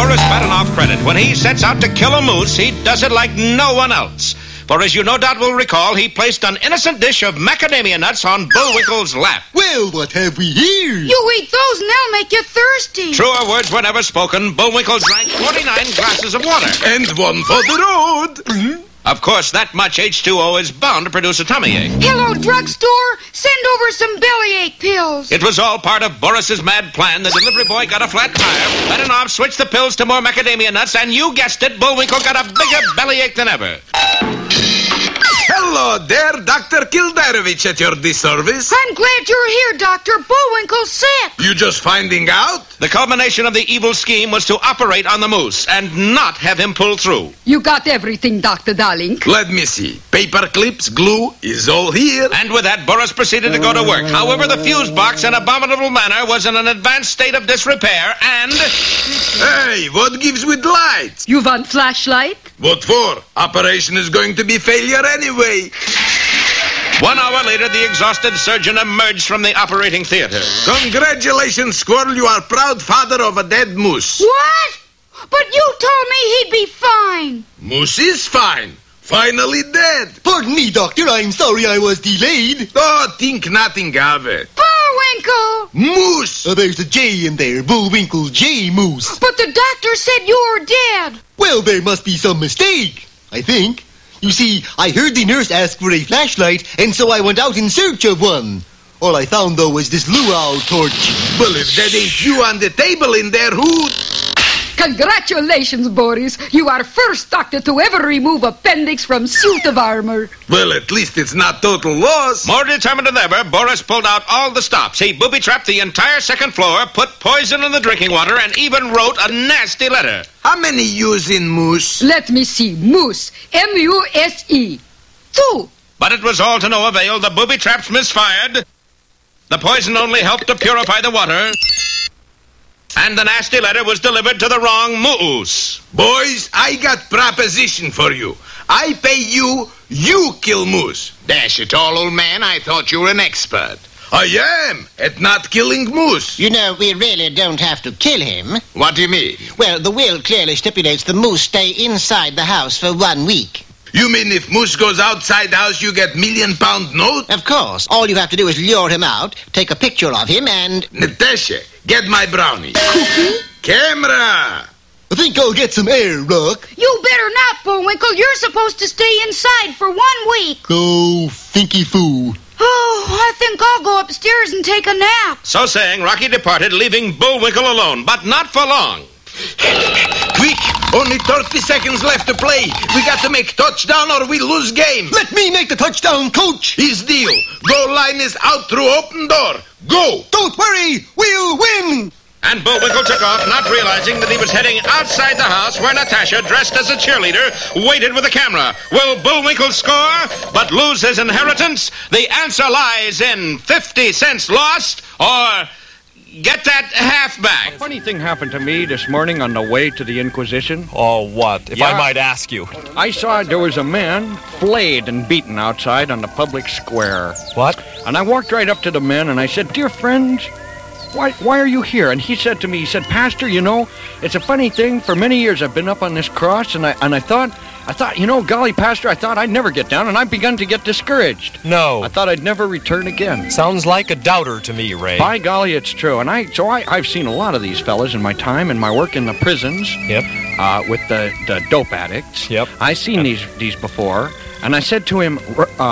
Boris Badenov credit. When he sets out to kill a moose, he does it like no one else. For as you no doubt will recall, he placed an innocent dish of macadamia nuts on Bullwinkle's lap. Well, what have we here? You eat those and they'll make you thirsty. Truer words were never spoken. Bullwinkle drank 49 glasses of water. And one for the road. Of course, that much H2O is bound to produce a tummy ache. Hello, drugstore. Send over some bellyache pills. It was all part of Boris's mad plan. The delivery boy got a flat tire. Badenov switched the pills to more macadamia nuts, and you guessed it, Bullwinkle got a bigger bellyache than ever. Hello there, Dr. Kildarovich at your disservice. I'm glad you're here, Doctor. Bullwinkle's sick. You just finding out? The culmination of the evil scheme was to operate on the moose and not have him pull through. You got everything, Dr. Darling. Let me see. Paper clips, glue is all here. And with that, Boris proceeded to go to work. However, the fuse box in abominable manner was in an advanced state of disrepair and... Hey, what gives with lights? You want flashlight? What for? Operation is going to be failure anyway. 1 hour later, the exhausted surgeon emerged from the operating theater. Congratulations, Squirrel. You are proud father of a dead moose. What? But you told me he'd be fine. Moose is fine. Finally dead. Pardon me, Doctor. I'm sorry I was delayed. Oh, think nothing of it. Bullwinkle! Moose! There's a J in there. Bullwinkle J Moose. But the doctor said you were dead. Well, there must be some mistake, I think. You see, I heard the nurse ask for a flashlight, and so I went out in search of one. All I found, though, was this luau torch. Well, if that ain't you on the table in there, who... Congratulations, Boris. You are first doctor to ever remove appendix from suit of armor. Well, at least it's not total loss. More determined than ever, Boris pulled out all the stops. He booby-trapped the entire second floor, put poison in the drinking water, and even wrote a nasty letter. How many U's in moose? Let me see. Moose. M-U-S-E. 2. But it was all to no avail. The booby traps misfired. The poison only helped to purify the water. And the nasty letter was delivered to the wrong moose. Boys, I got proposition for you. I pay you, you kill moose. Dash it all, old man. I thought you were an expert. I am at not killing moose. You know, we really don't have to kill him. What do you mean? Well, the will clearly stipulates the moose stay inside the house for 1 week. You mean if moose goes outside the house, you get £1 million note? Of course. All you have to do is lure him out, take a picture of him, and... Natasha, get my brownie. Cookie? Camera! I think I'll get some air, Rock. You better not, Bullwinkle. You're supposed to stay inside for 1 week. Oh, finky foo. Oh, I think I'll go upstairs and take a nap. So saying, Rocky departed, leaving Bullwinkle alone, but not for long. Quick! Only 30 seconds left to play. We got to make touchdown or we lose game. Let me make the touchdown, coach. His deal. Goal line is out through open door. Go! Don't worry, we'll win. And Bullwinkle took off, not realizing that he was heading outside the house where Natasha, dressed as a cheerleader, waited with a camera. Will Bullwinkle score but lose his inheritance? The answer lies in 50 cents lost or... get that half back. A funny thing happened to me this morning on the way to the Inquisition. Oh, what? If I might ask you. I saw there was a man flayed and beaten outside on the public square. What? And I walked right up to the man and I said, "Dear friends, why are you here?" And he said to me, "Pastor, you know, it's a funny thing. For many years I've been up on this cross and I thought, you know, golly, Pastor, I thought I'd never get down, and I've begun to get discouraged. No. I thought I'd never return again." Sounds like a doubter to me, Ray. By golly, it's true. And I've seen a lot of these fellas in my time, in my work in the prisons. Yep. With the dope addicts. Yep. I've seen these before. And I said to him,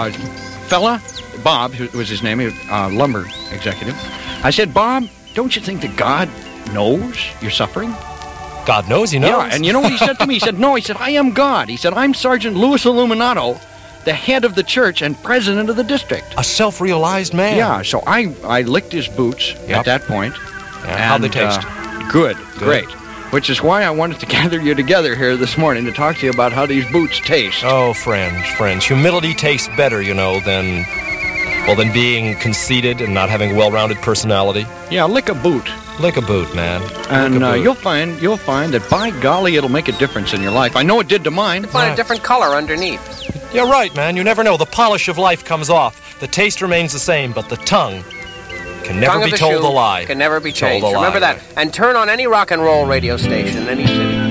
fella, Bob, who was his name, he was lumber executive. I said, "Bob, don't you think that God knows you're suffering?" God knows he knows. Yeah, and you know what he said to me? He said, "No," he said, "I am God." He said, "I'm Sergeant Louis Illuminato, the head of the church and president of the district." A self-realized man. Yeah, so I licked his boots at that point. Yeah, how'd they taste? Good, great. Which is why I wanted to gather you together here this morning to talk to you about how these boots taste. Oh, friends. Humility tastes better, you know, than being conceited and not having a well-rounded personality. Yeah, lick a boot. Lick a boot, man. And you'll find that, by golly, it'll make a difference in your life. I know it did to mine. Find a different color underneath. You're right, man. You never know. The polish of life comes off. The taste remains the same, but the tongue, can never Tongue be of the told shoe a lie. Can never be Told changed. a lie, Remember that. right. And turn on any rock and roll radio station in any city.